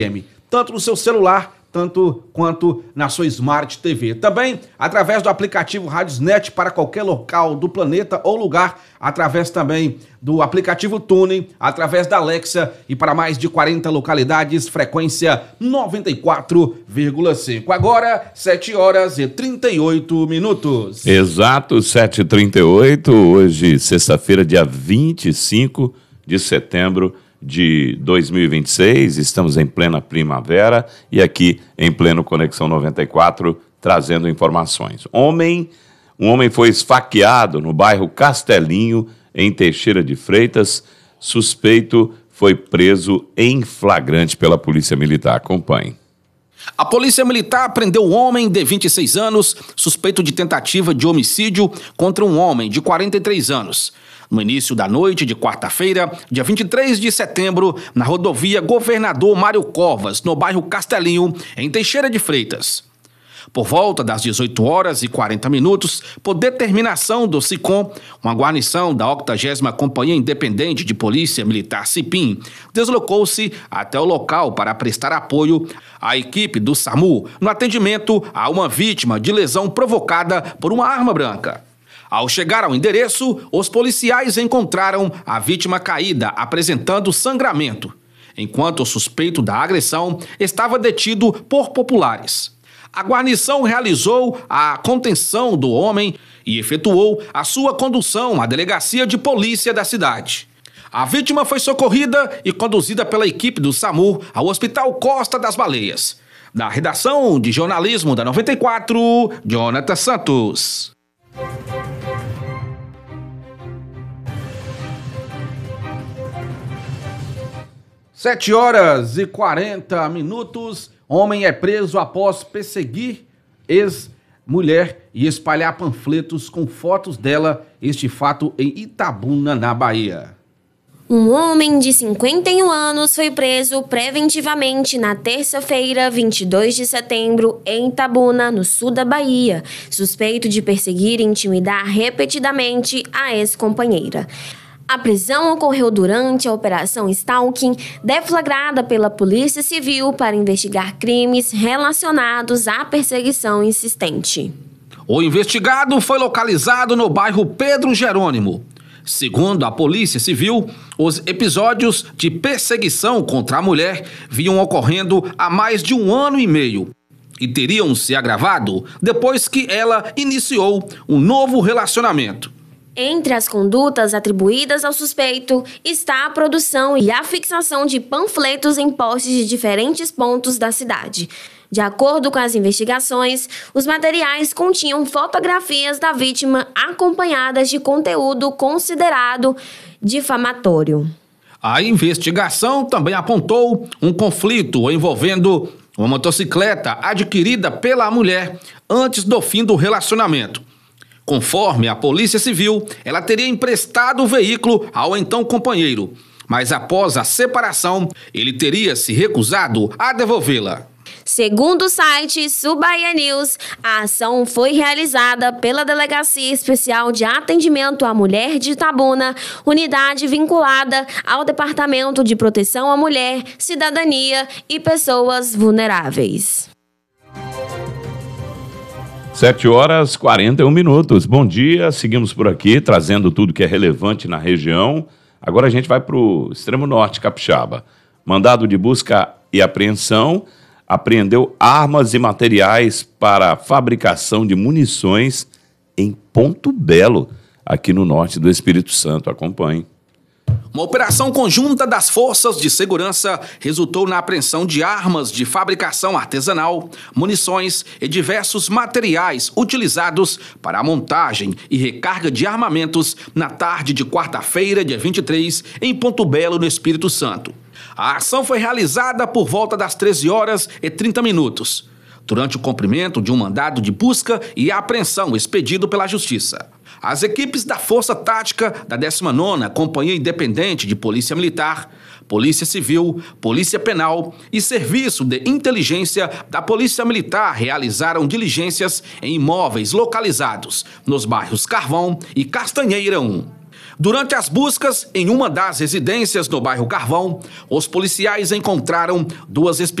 tanto no seu celular, tanto quanto na sua Smart TV. Também através do aplicativo Radiosnet para qualquer local do planeta ou lugar, através também do aplicativo Tuning, através da Alexa e para mais de 40 localidades, frequência 94,5. Agora, 7h38. Exato, 7h38, hoje, sexta-feira, dia 25 de setembro de 2026, estamos em plena primavera e aqui em pleno Conexão 94, trazendo informações. Um homem foi esfaqueado no bairro Castelinho, em Teixeira de Freitas. Suspeito foi preso em flagrante pela Polícia Militar. Acompanhe. A Polícia Militar prendeu um homem de 26 anos, suspeito de tentativa de homicídio contra um homem de 43 anos. No início da noite de quarta-feira, dia 23 de setembro, na rodovia Governador Mário Covas, no bairro Castelinho, em Teixeira de Freitas. Por volta das 18h40, por determinação do SICOM, uma guarnição da 80ª Companhia Independente de Polícia Militar CIPIM deslocou-se até o local para prestar apoio à equipe do SAMU no atendimento a uma vítima de lesão provocada por uma arma branca. Ao chegar ao endereço, os policiais encontraram a vítima caída, apresentando sangramento, enquanto o suspeito da agressão estava detido por populares. A guarnição realizou a contenção do homem e efetuou a sua condução à delegacia de polícia da cidade. A vítima foi socorrida e conduzida pela equipe do SAMU ao Hospital Costa das Baleias. Da redação de jornalismo da 94, Jonathan Santos. Sete horas e 40 minutos. Homem é preso após perseguir ex-mulher e espalhar panfletos com fotos dela. Este fato em Itabuna, na Bahia. Um homem de 51 anos foi preso preventivamente na terça-feira, 22 de setembro, em Itabuna, no sul da Bahia, suspeito de perseguir e intimidar repetidamente a ex-companheira. A prisão ocorreu durante a Operação Stalking, deflagrada pela Polícia Civil para investigar crimes relacionados à perseguição insistente. O investigado foi localizado no bairro Pedro Jerônimo. Segundo a Polícia Civil, os episódios de perseguição contra a mulher vinham ocorrendo há mais de 1 ano e meio e teriam se agravado depois que ela iniciou um novo relacionamento. Entre as condutas atribuídas ao suspeito está a produção e a fixação de panfletos em postes de diferentes pontos da cidade. De acordo com as investigações, os materiais continham fotografias da vítima acompanhadas de conteúdo considerado difamatório. A investigação também apontou um conflito envolvendo uma motocicleta adquirida pela mulher antes do fim do relacionamento. Conforme a Polícia Civil, ela teria emprestado o veículo ao então companheiro, mas após a separação, ele teria se recusado a devolvê-la. Segundo o site Subahia News, a ação foi realizada pela Delegacia Especial de Atendimento à Mulher de Itabuna, unidade vinculada ao Departamento de Proteção à Mulher, Cidadania e Pessoas Vulneráveis. 7h41. Bom dia, seguimos por aqui, trazendo tudo que é relevante na região. Agora a gente vai para o extremo norte, Capixaba. Mandado de busca e apreensão, apreendeu armas e materiais para fabricação de munições em Ponto Belo, aqui no norte do Espírito Santo. Acompanhe. Uma operação conjunta das forças de segurança resultou na apreensão de armas de fabricação artesanal, munições e diversos materiais utilizados para a montagem e recarga de armamentos na tarde de quarta-feira, dia 23, em Ponto Belo, no Espírito Santo. A ação foi realizada por volta das 13h30, durante o cumprimento de um mandado de busca e apreensão expedido pela Justiça. As equipes da Força Tática da 19ª Companhia Independente de Polícia Militar, Polícia Civil, Polícia Penal e Serviço de Inteligência da Polícia Militar realizaram diligências em imóveis localizados nos bairros Carvão e Castanheira 1. Durante as buscas em uma das residências no bairro Carvão, os policiais encontraram duas